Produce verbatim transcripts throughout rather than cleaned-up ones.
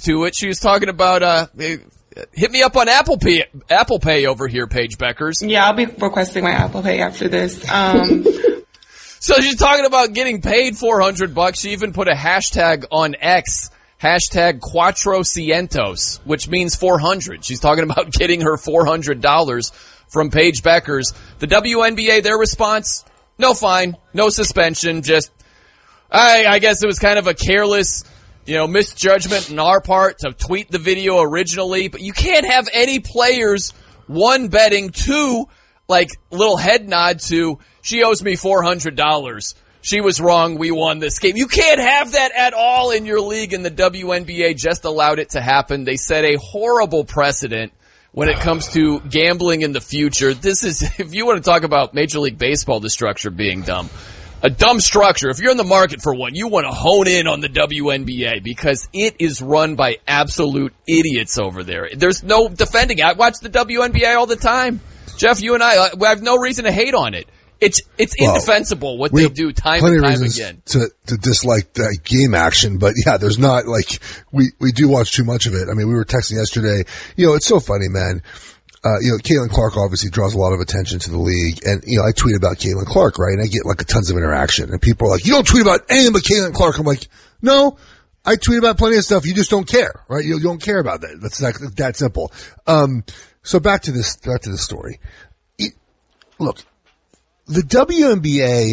to it. She was talking about, uh, hit me up on Apple Pay, Apple Pay over here, Paige Beckers. Yeah, I'll be requesting my Apple Pay after this. Um, so she's talking about getting paid four hundred bucks. She even put a hashtag on X, hashtag Cuatrocientos, which means four hundred. She's talking about getting her four hundred dollars from Paige Beckers. The W N B A, their response, no fine, no suspension, just, I, I guess it was kind of a careless, you know, misjudgment on our part to tweet the video originally, but you can't have any players, one, betting, two, like, little head nod to, she owes me four hundred dollars. She was wrong. We won this game. You can't have that at all in your league, and the W N B A just allowed it to happen. They set a horrible precedent when it comes to gambling in the future. This is, if you want to talk about Major League Baseball, the structure being dumb, a dumb structure. If you're in the market for one, you want to hone in on the W N B A because it is run by absolute idiots over there. There's no defending it. I watch the W N B A all the time. Jeff, you and I, I have no reason to hate on it. It's it's well, indefensible what they do time and time again. To to dislike that game action, but yeah, there's not like we we do watch too much of it. I mean, we were texting yesterday. You know, it's so funny, man. Uh, you know, Caitlin Clark obviously draws a lot of attention to the league, and you know, I tweet about Caitlin Clark, right? And I get like a tons of interaction, and people are like, "You don't tweet about anything but Caitlin Clark." I'm like, "No, I tweet about plenty of stuff. You just don't care, right? You, you don't care about that. That's that, that simple." Um, so back to this back to the story. It, look. The W N B A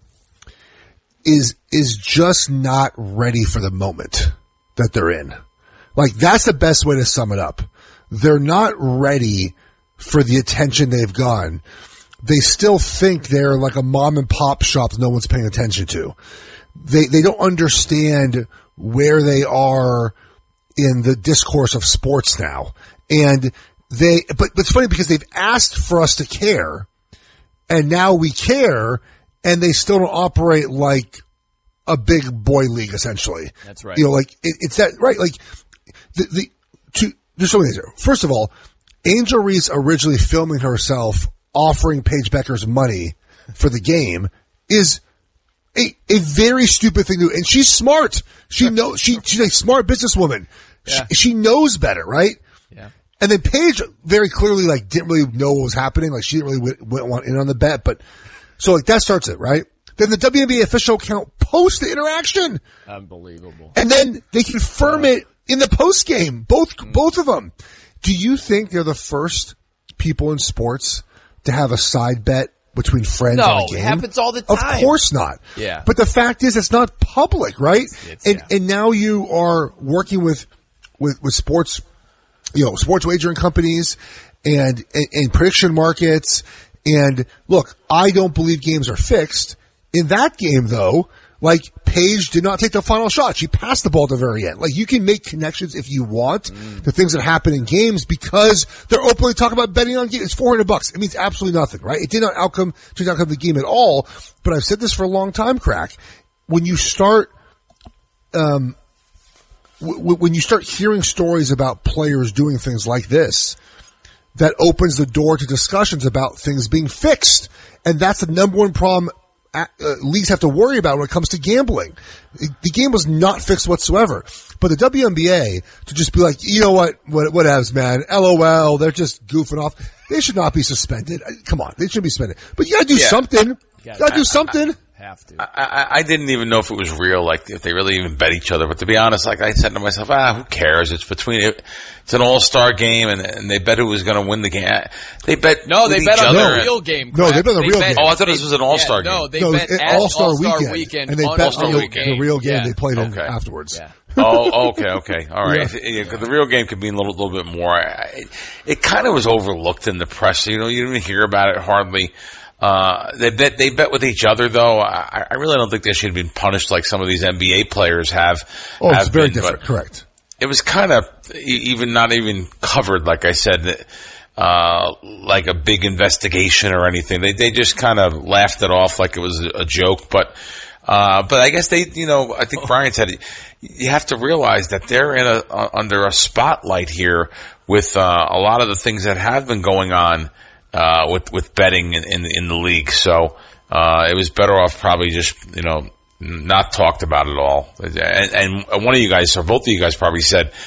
is, is just not ready for the moment that they're in. Like, that's the best way to sum it up. They're not ready for the attention they've gotten. They still think they're like a mom and pop shop that no one's paying attention to. They, they don't understand where they are in the discourse of sports now. And they, but, but it's funny because they've asked for us to care. And now we care, and they still don't operate like a big boy league, essentially. That's right. You know, like, it, it's that, right? Like, the, the, to, there's so many things there. First of all, Angel Reese originally filming herself offering Paige Beckers money for the game is a, a very stupid thing to do. And she's smart. She knows, she, she's a smart businesswoman. Yeah. She, she knows better, right? Yeah. And then Paige very clearly, like, didn't really know what was happening. Like, she didn't really w- want in on the bet. But, so, like, that starts it, right? Then the W N B A official account posts the interaction. Unbelievable. And then they confirm it in the post game. Both, mm. both of them. Do you think they're the first people in sports to have a side bet between friends no, on a game? No, it happens all the time. Of course not. Yeah. But the fact is, it's not public, right? It's, it's, and, yeah. and now you are working with, with, with sports you know, sports wagering companies and, and, and prediction markets. And look, I don't believe games are fixed. In that game, though, like, Paige did not take the final shot. She passed the ball at the very end. Like, you can make connections if you want mm. to things that happen in games because they're openly talking about betting on games. It's four hundred bucks. It means absolutely nothing, right? It did not outcome, change the outcome of the game at all. But I've said this for a long time, Crack. When you start, um, when you start hearing stories about players doing things like this, that opens the door to discussions about things being fixed. And that's the number one problem uh, leagues have to worry about when it comes to gambling. The game was not fixed whatsoever. But the W N B A, to just be like, you know what, what, whatevs, man, LOL, they're just goofing off. They should not be suspended. Come on, they should be suspended. But you gotta do yeah. something. You gotta, gotta do something. I, I, Have to. I, I didn't even know if it was real, like if they really even bet each other. But to be honest, like I said to myself, ah, who cares? It's between it. It's an all-star game, and, and they bet who was going to win the game. They bet no, they bet on other. the real game. No, they bet on the real bet, game. Oh, I thought this was an all-star yeah, game. No, they no, bet it, at all-star, all-star weekend, weekend, and they on bet on the, game. the real game yeah. they played okay. in afterwards. Yeah. oh, okay, okay, all right. Yeah. Yeah, 'cause the real game could be a little, little bit more. I, it kind of was overlooked in the press. You know, you didn't hear about it hardly. Uh, they bet, they bet with each other though. I, I really don't think they should have been punished like some of these N B A players have. Oh, have it's very been, different. Correct. It was kind of even not even covered, like I said, uh, like a big investigation or anything. They, they just kind of laughed it off like it was a joke, but, uh, but I guess they, you know, I think Brian said it, you have to realize that they're in a, uh, under a spotlight here with, uh, a lot of the things that have been going on. Uh, with, with betting in, in, in the league. So, uh, it was better off probably just, you know, not talked about at all. And, and one of you guys, or both of you guys probably said,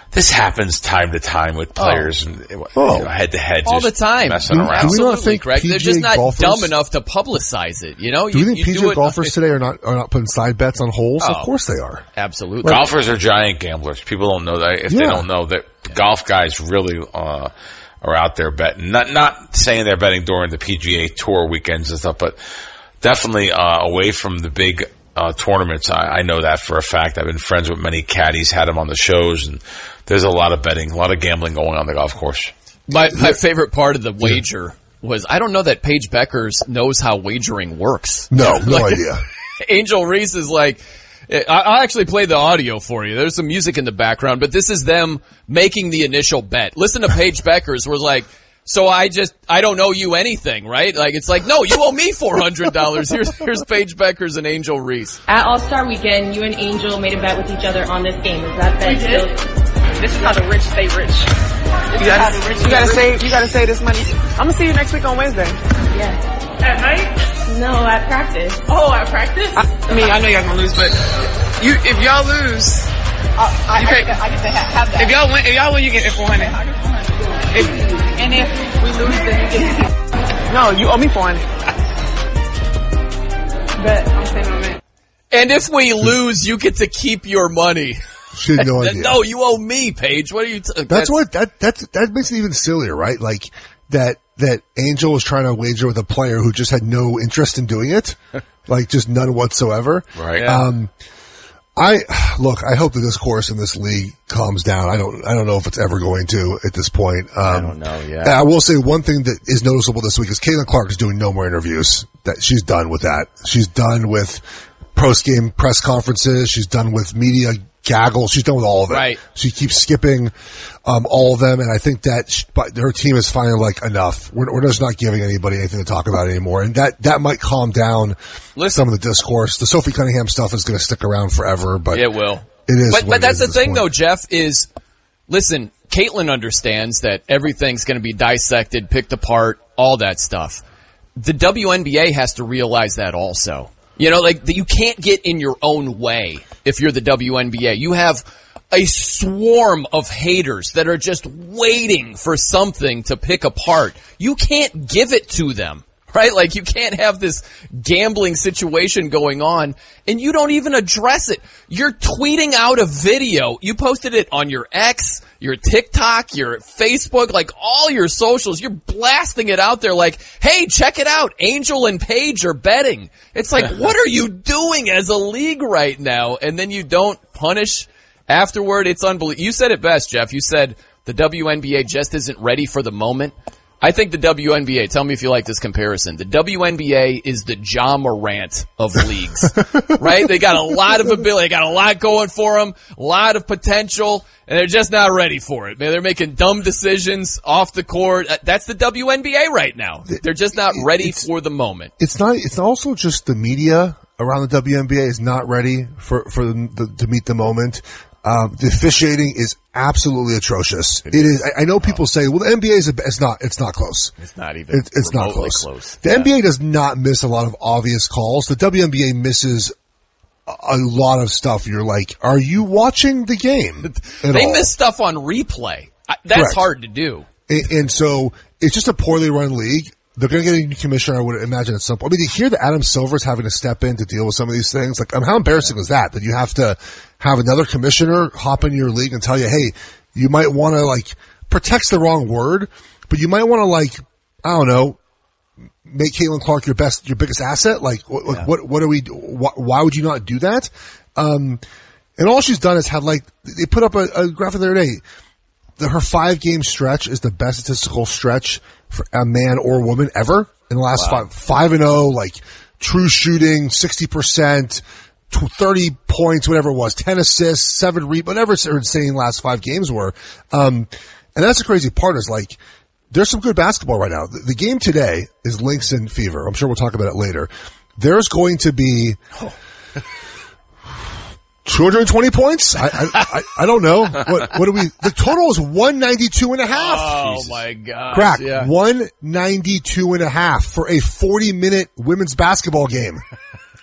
this happens time to time with players Oh. and you Oh. know, head to head All the time. messing Do- around. do we not Absolutely, think Greg. P G A They're just not golfers- dumb enough to publicize it. You know, Do you, we think you P G A do it- golfers today are not are not putting side bets on holes? Oh. Of course they are. Absolutely. Golfers are giant gamblers. People don't know that. If they Yeah. don't know that, golf guys really uh, are out there betting. Not not saying they're betting during the P G A Tour weekends and stuff, but definitely uh, away from the big uh, tournaments. I, I know that for a fact. I've been friends with many caddies, had them on the shows, and there's a lot of betting, a lot of gambling going on the golf course. My my favorite part of the wager was I don't know that Paige Beckers knows how wagering works. No, no Like, idea. Angel Reese is like, I- I'll actually play the audio for you. There's some music in the background, but this is them making the initial bet. Listen to Paige Beckers was like, so I just, I don't owe you anything, right? Like, it's like, no, you owe me four hundred dollars. Here's, here's Paige Beckers and Angel Reese. At All-Star Weekend, you and Angel made a bet with each other on this game. Is that bet still? This is how the rich stay rich. You gotta, you gotta save. You gotta save this money. I'm gonna see you next week on Wednesday. Yeah. At night? No, at practice. Oh, at practice? I, I mean, I know y'all gonna lose, but you, if y'all lose, Uh, I, you I, pay, get, I get to ha- have that. if y'all win, if y'all win, you get four hundred. If, and if we lose, then you get to no, you owe me four hundred. But I'm saying on that. And if we lose, you get to keep your money. She had no idea. No, you owe me, Paige. What are you? T- That's what that that's that makes it even sillier, right? Like that that Angel was trying to wager with a player who just had no interest in doing it, like just none whatsoever. Right. Yeah. Um, I look. I hope that this course in this league calms down. I don't. I don't know if it's ever going to at this point. Um, I don't know. Yeah. I will say one thing that is noticeable this week is Caitlin Clark is doing no more interviews. That she's done with that. She's done with post game press conferences. She's done with media gaggle. She's done with all of it. Right. She keeps skipping um, all of them, and I think that she, but her team is finally like enough. We're, we're just not giving anybody anything to talk about anymore, and that that might calm down Listen. some of the discourse. The Sophie Cunningham stuff is going to stick around forever, but It will. It is But, what but it that's is the at this thing, point. though, Jeff, is, listen, Caitlin understands that everything's going to be dissected, picked apart, all that stuff. The W N B A has to realize that also. You know, like, that you can't get in your own way if you're the W N B A. You have a swarm of haters that are just waiting for something to pick apart. You can't give it to them. Right? Like, you can't have this gambling situation going on and you don't even address it. You're tweeting out a video. You posted it on your X, your TikTok, your Facebook, like all your socials. You're blasting it out there like, hey, check it out. Angel and Paige are betting. It's like, what are you doing as a league right now? And then you don't punish afterward. It's unbelievable. You said it best, Jeff. You said the W N B A just isn't ready for the moment. I think the W N B A, tell me if you like this comparison, the W N B A is the Ja Morant of leagues, right? They got a lot of ability, they got a lot going for them, a lot of potential, and they're just not ready for it. Man, they're making dumb decisions off the court. That's the W N B A right now. They're just not ready It's- for the moment. it's not. It's also just the media around the W N B A is not ready for for the, the, to meet the moment. Um, the officiating is absolutely atrocious. It is. I, I know people say, "Well, the N B A is a, it's not. It's not close. It's not even It's, it's not remotely close. close. The Yeah. N B A does not miss a lot of obvious calls. The W N B A misses a, a lot of stuff. You're like, are you watching the game? at They all? miss stuff on replay. I, that's Correct. hard to do. And, and so it's just a poorly run league. They're going to get a new commissioner, I would imagine, at some point. I mean, to hear that Adam Silver's having to step in to deal with some of these things, like, um, how embarrassing is that? That you have to have another commissioner hop into your league and tell you, hey, you might want to, like, protect's the wrong word, but you might want to, like, I don't know, make Caitlin Clark your best, your biggest asset. Like, what, like, what, what are we, why, why would you not do that? Um, and all she's done is had, like, they put up a, a graphic the other day. The, her five game stretch is the best statistical stretch for a man or woman ever in the last Wow. five, five and oh, like true shooting, sixty percent, thirty points, whatever it was, ten assists, seven re, whatever her insane last five games were. Um, and that's the crazy part is like, there's some good basketball right now. The, the game today is Lynx and Fever. I'm sure we'll talk about it later. There's going to be two hundred twenty points? I, I, I, I don't know. What, what do we, the total is one ninety-two and a half. Oh my God. Crack. Yeah. one ninety-two and a half for a forty minute women's basketball game.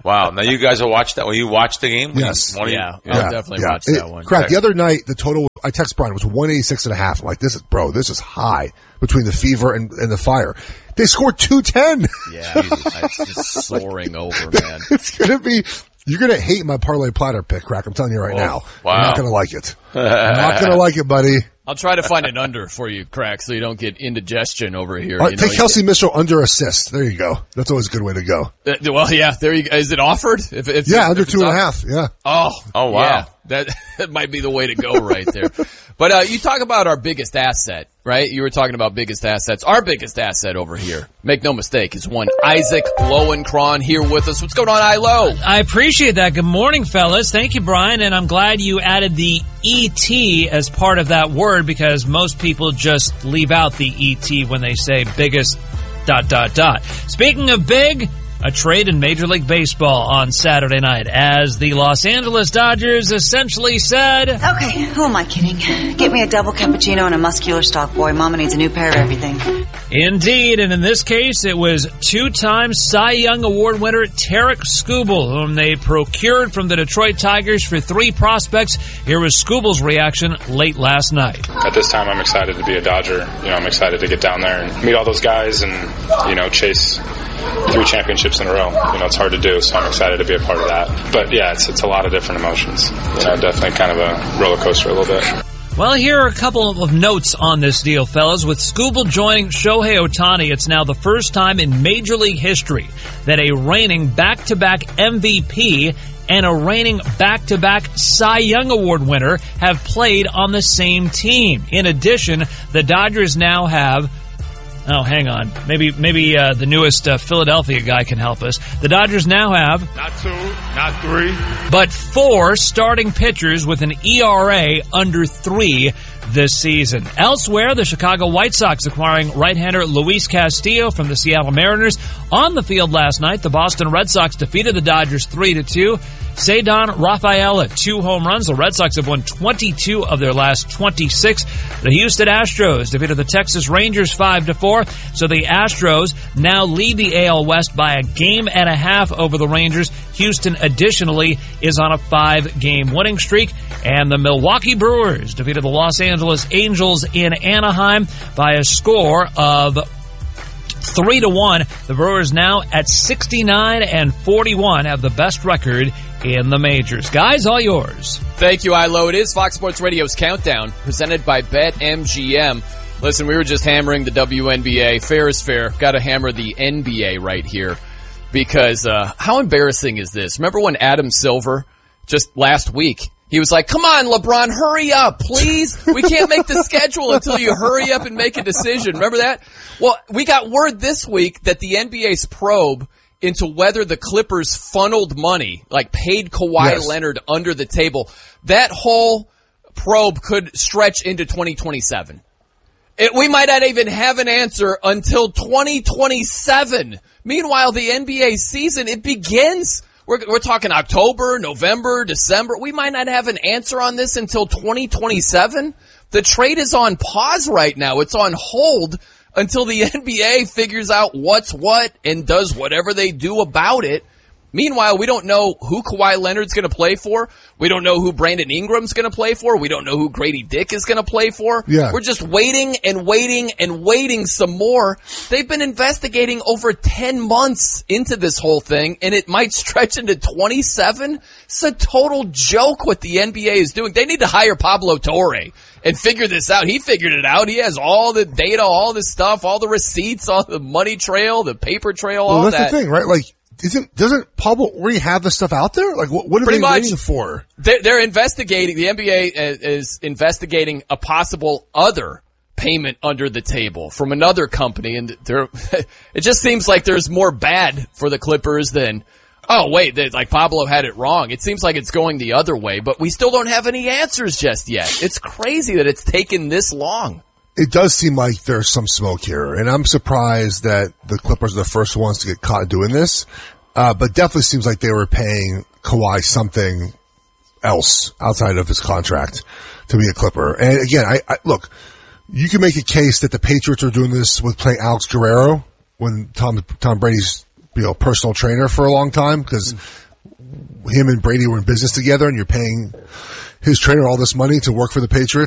Wow. Now you guys will watch that. Will you watch the game? Yes. One of you- Yeah, Yeah, I'll definitely yeah. watch It- that one. Correct. The other night, the total, I text Brian, was one eighty-six and a half. I'm like, this is, bro, this is high between the Fever and, and the Fire. They scored two ten. Yeah, it's just soaring over, man. It's gonna be, you're gonna hate my parlay platter pick, Crack. I'm telling you right Oh, now. wow. You're not gonna like it. You're not gonna like it, buddy. I'll try to find an under for you, Crack, so you don't get indigestion over here. Uh, you know, take you Kelsey Mitchell under assist. There you go. That's always a good way to go. get- uh, well, yeah, there you go. Is it offered? If, if, Yeah, if under it's two and a up- half. Yeah. Oh, Oh, wow. yeah. That, that might be the way to go right there. But uh, you talk about our biggest asset, right? You were talking about biggest assets. Our biggest asset over here, make no mistake, is one Isaac Lowenkron here with us. What's going on, I-Lo? I appreciate that. Good morning, fellas. Thank you, Brian. And I'm glad you added the E T as part of that word because most people just leave out the E T when they say biggest dot, dot, dot. Speaking of big, a trade in Major League Baseball on Saturday night as the Los Angeles Dodgers essentially said, Okay, who am I kidding? Get me a double cappuccino and a muscular stock boy. Mama needs a new pair of everything. Indeed, and in this case, it was two-time Cy Young Award winner Tarek Skubal, whom they procured from the Detroit Tigers for three prospects. Here was Skubal's reaction late last night. At this time, I'm excited to be a Dodger. You know, I'm excited to get down there and meet all those guys and, you know, chase three championships in a row. You know, it's hard to do, so I'm excited to be a part of that. But yeah, it's it's a lot of different emotions. You know, definitely kind of a roller coaster a little bit. Well, here are a couple of notes on this deal, fellas. With Skubal joining Shohei Ohtani, it's now the first time in Major League history that a reigning back-to-back M V P and a reigning back-to-back Cy Young Award winner have played on the same team. In addition, the Dodgers now have... Oh, hang on. Maybe maybe uh, the newest uh, Philadelphia guy can help us. The Dodgers now have... Not two, not three. But four starting pitchers with an E R A under three this season. Elsewhere, the Chicago White Sox acquiring right-hander Luis Castillo from the Seattle Mariners. On the field last night, the Boston Red Sox defeated the Dodgers three to two. Ceddanne Rafaela, two home runs. The Red Sox have won twenty-two of their last twenty-six. The Houston Astros defeated the Texas Rangers five to four. So the Astros now lead the A L West by a game and a half over the Rangers. Houston, additionally, is on a five-game winning streak. And the Milwaukee Brewers defeated the Los Angeles Angels in Anaheim by a score of three to one. The Brewers now at sixty-nine and forty-one have the best record in the majors. Guys, all yours. Thank you, I-Lo. It is Fox Sports Radio's Countdown, presented by BetMGM. Listen, we were just hammering the W N B A. Fair is fair. Got to hammer the N B A right here. Because uh how embarrassing is this? Remember when Adam Silver, just last week, he was like, come on, LeBron, hurry up, please. We can't make the schedule until you hurry up and make a decision. Remember that? Well, we got word this week that the N B A's probe into whether the Clippers funneled money, like paid Kawhi Yes. Leonard under the table, that whole probe could stretch into twenty twenty-seven. It, we might not even have an answer until twenty twenty-seven. Meanwhile, the N B A season, it begins. We're, we're talking October, November, December. We might not have an answer on this until twenty twenty-seven. The trade is on pause right now. It's on hold until the N B A figures out what's what and does whatever they do about it. Meanwhile, we don't know who Kawhi Leonard's going to play for. We don't know who Brandon Ingram's going to play for. We don't know who Grady Dick is going to play for. Yeah. We're just waiting and waiting and waiting some more. They've been investigating over ten months into this whole thing, and it might stretch into twenty-seven. It's a total joke what the N B A is doing. They need to hire Pablo Torre and figure this out. He figured it out. He has all the data, all the stuff, all the receipts, all the money trail, the paper trail, Well, all that's that. the thing, right? Like, isn't, doesn't Pablo already have the stuff out there? Like, what, what are Pretty they much. waiting for? They're, they're investigating, the N B A is investigating a possible other payment under the table from another company, and they're, it just seems like there's more bad for the Clippers than, oh wait, they, like Pablo had it wrong. It seems like it's going the other way, but we still don't have any answers just yet. It's crazy that it's taken this long. It does seem like there's some smoke here, and I'm surprised that the Clippers are the first ones to get caught doing this. Uh, but definitely seems like they were paying Kawhi something else outside of his contract to be a Clipper. And again, I, I look, you can make a case that the Patriots are doing this with playing Alex Guerrero when Tom Tom Brady's you know, personal trainer for a long time because him and Brady were in business together, and you're paying his trainer all this money to work for the Patriots.